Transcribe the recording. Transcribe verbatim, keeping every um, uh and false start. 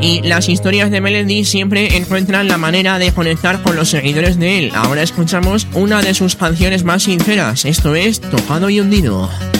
y las historias de Melendi siempre encuentran la manera de conectar con los seguidores de él. Ahora escuchamos una de sus canciones más sinceras, esto es Tocado y Hundido.